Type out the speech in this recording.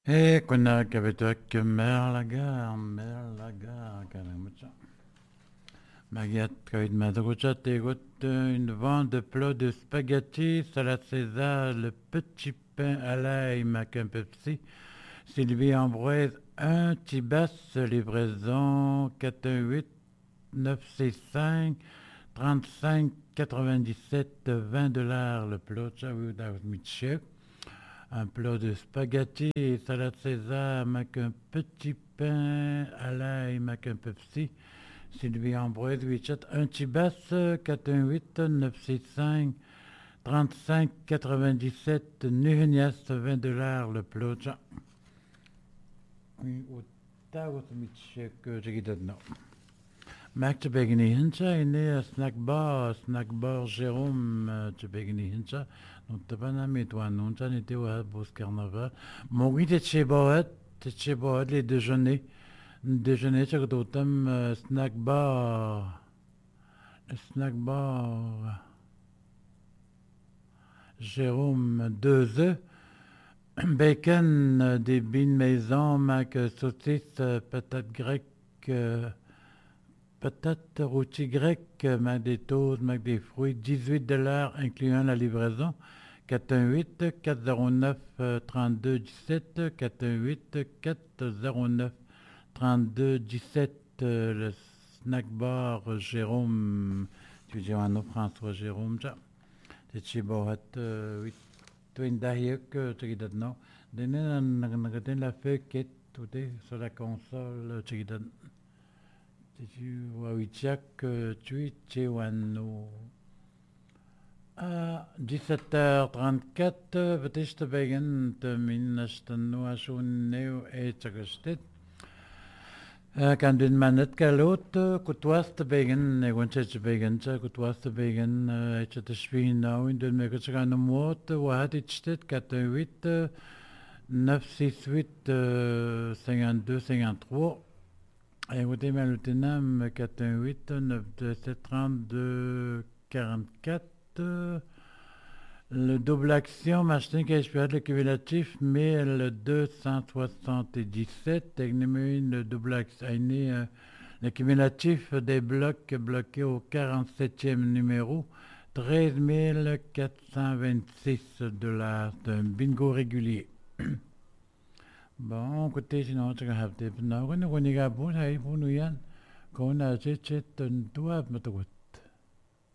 كنا كبتوك Merlaga, Kalamucha. Magat Koid Madrucha, Tegot, une vente de plat de spaghetti, salade César, le petit pain à l'ail, Mac un Pepsi, Sylvie Ambroise, un Tibas, livraison 418 965 35 97 $20 le plat, Chaoud Mitchell. Un plat de spaghetti et salade César avec un petit pain à l'ail avec un Pepsi. Sylvie Ambroise, 87 un Tibas, 418 965 35 97 Nuhnias, $20 le plat. Oui, au Taos Mitchek, j'ai dit non. Mac Tebegni Hincha est né à Snack Bar Jérôme Tebegni Hincha. Donc, t'as mis toi, non, t'as été au Bos Carnaval. Mon oui, t'es chez Boët, les déjeuners. Déjeuner, c'est que t'automne, Snack Bar Jérôme, 2 œufs. Bacon, des bines maison, mac, saucisse, patate grecque. Patates rôties grecques, mac des toasts, mac des fruits, $18 incluant la livraison. 418 409 32 17 418 409 32 17 le snack bar Jérôme, tu dis un autre François Jérôme, c'est chez Bohat 8 twin dahiek, tu dis non. Donnez la feuille qui est sur la console, tu dis tu wawichak tu wano à 17h34 بتشت بيجنت من نشتنو عشون نيو اي تشكشتت كان دين مانت كالوت كنت واست بيجن وانت بيجن كنت واست بيجن ايش تشبيه ناو ان دون ميكو تشكان موت وهاتي تشتت 418 968 52 53. Écoutez, bien, le Ténam 418 927 32 44. Le double action, machin qui expiré le cumulatif, mais le 277, le double action, le cumulatif des blocs bloqués au 47e numéro, $13 426, d'un bingo régulier. Bon, écoutez, sinon, tu as des non, on y a bon, ça y est, pour nous, Yann, qu'on a chet, toi, mais tout.